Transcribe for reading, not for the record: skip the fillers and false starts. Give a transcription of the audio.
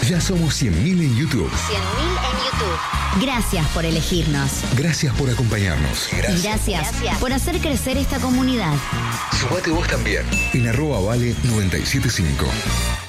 Ya somos 100.000 en YouTube. 100.000 en YouTube. Gracias por elegirnos. Gracias por acompañarnos. Y gracias por hacer crecer esta comunidad. Sumate vos también. En @vale975.